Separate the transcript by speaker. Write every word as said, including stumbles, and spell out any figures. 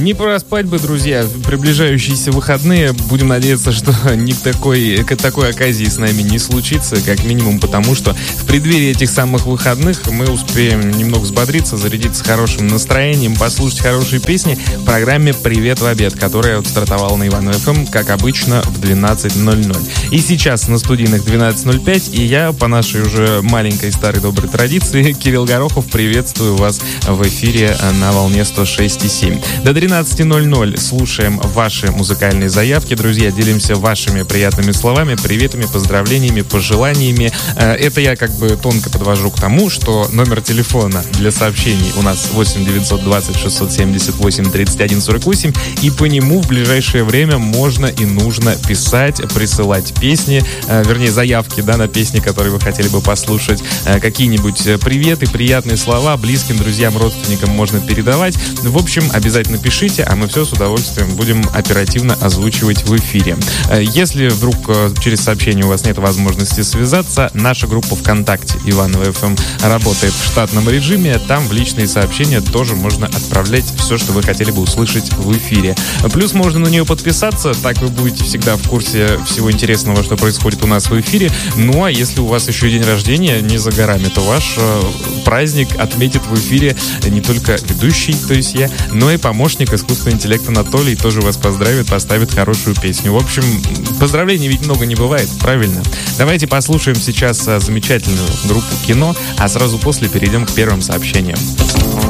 Speaker 1: Не проспать бы, друзья, приближающиеся выходные. Будем надеяться, что ни к такой, к такой оказии с нами не случится, как минимум потому, что в преддверии этих самых выходных мы успеем немного взбодриться, зарядиться хорошим настроением, послушать хорошие песни в программе «Привет в обед», которая вот стартовала на Иваново эф эм, как обычно, в двенадцать ноль ноль. И сейчас на студийных двенадцать ноль пять, и я, по нашей уже маленькой старой доброй традиции, Кирилл Горохов, приветствую вас в эфире на волне сто шесть и семь. До тринадцать ноль ноль слушаем ваши музыкальные заявки, друзья, делимся вашими приятными словами, приветами, поздравлениями, пожеланиями. Это я как бы тонко подвожу к тому, что номер телефона для сообщений у нас восемь девятьсот двадцать шестьсот семьдесят восемь тридцать один сорок восемь, и по нему в ближайшее время можно и нужно писать, присылать песни, вернее заявки, да, на песни, которые вы хотели бы послушать, какие-нибудь приветы, приятные слова близким, друзьям, родственникам можно передавать. В общем, обязательно пишите, а мы все с удовольствием будем оперативно озвучивать в эфире. Если вдруг через сообщение у вас нет возможности связаться, наша группа ВКонтакте Иваново эф эм работает в штатном режиме. Там в личные сообщения тоже можно отправлять все, что вы хотели бы услышать в эфире. Плюс можно на нее подписаться, так вы будете всегда в курсе всего интересного, что происходит у нас в эфире. Ну а если у вас еще день рождения не за горами, то ваш э, праздник отметит в эфире не только ведущий, то есть я, но и помощник искусственного интеллекта Анатолий тоже вас поздравит, поставит хорошую песню. В общем, поздравлений ведь много не бывает, правильно? Давайте послушаем сейчас замечательную группу «Кино», а сразу после перейдем к первым сообщениям.